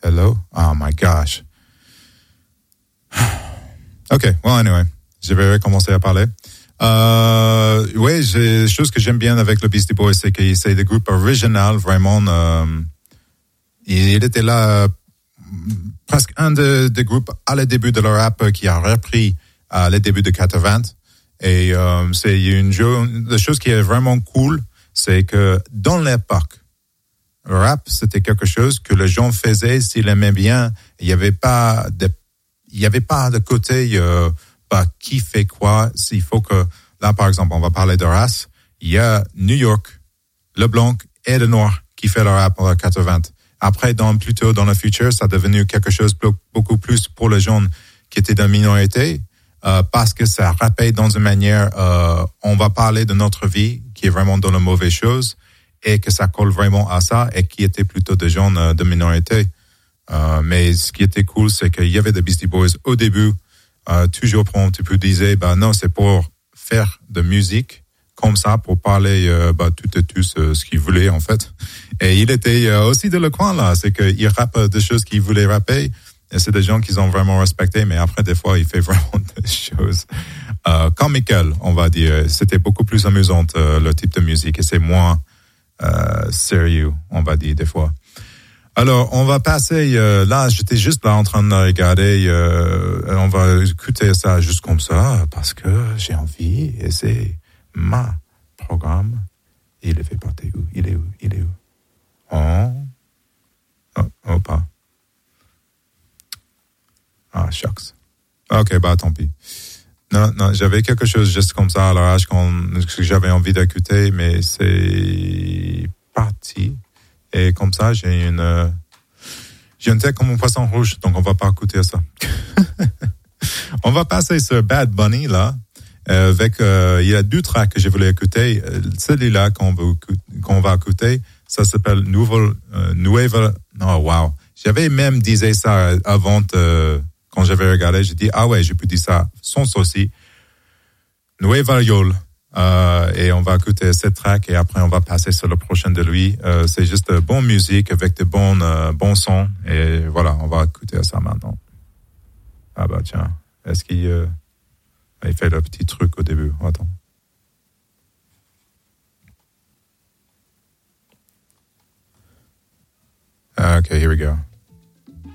Hello? Oh my gosh. OK, well anyway, je vais recommencer à parler. Oui, des choses que j'aime bien avec le Beastie Boys, c'est que c'est des groupes original, vraiment. Il était là, presque un des groupes à le début de leur rap qui a repris à le début de 80. Et c'est la chose qui est vraiment cool, c'est que dans l'époque, le rap, c'était quelque chose que les gens faisaient s'ils aimaient bien. Il n'y avait pas de côté qui fait quoi. S'il faut que, là par exemple, on va parler de race, il y a New York, le blanc et le noir qui fait le rap en 80. Après, plutôt dans le futur, ça est devenu quelque chose beaucoup plus pour les gens qui étaient de minorité, parce que ça rappelle dans une manière, on va parler de notre vie qui est vraiment dans la mauvaise chose et que ça colle vraiment à ça et qui étaient plutôt des gens de minorité. Mais ce qui était cool, c'est qu'il y avait des Beastie Boys au début, toujours pour un petit peu disait, non, c'est pour faire de musique comme ça, pour parler tout et tout ce qu'il voulait en fait. Et il était aussi de le coin là, c'est qu'il rappe des choses qu'il voulait rapper. Et c'est des gens qu'ils ont vraiment respecté, mais après des fois il fait vraiment des choses comiques, on va dire. C'était beaucoup plus amusant le type de musique et c'est moins sérieux, on va dire des fois. Alors, on va passer, là, j'étais juste là en train de regarder, on va écouter ça juste comme ça, parce que j'ai envie, et c'est ma programme. Il est fait partir où? Il est où? Oh, pas. Ah, shucks. Ok, tant pis. Non, j'avais quelque chose juste comme ça à l'âge que j'avais envie d'écouter, mais c'est parti. Et comme ça, j'ai une tête comme un poisson rouge, donc on va pas écouter ça. On va passer sur Bad Bunny, là, avec, il y a 2 tracks que je voulais écouter. Celui-là qu'on va écouter, ça s'appelle Nueva, oh wow. J'avais même dit ça avant, quand j'avais regardé, j'ai dit, ah ouais, j'ai pu dire ça sans souci. Nueva York. Et on va écouter cette track et après on va passer sur le prochain de lui. C'est juste bonne musique avec de bons sons et voilà, on va écouter ça maintenant. Ah tiens, est-ce qu'il il fait le petit truc au début? Attends. Okay, here we go.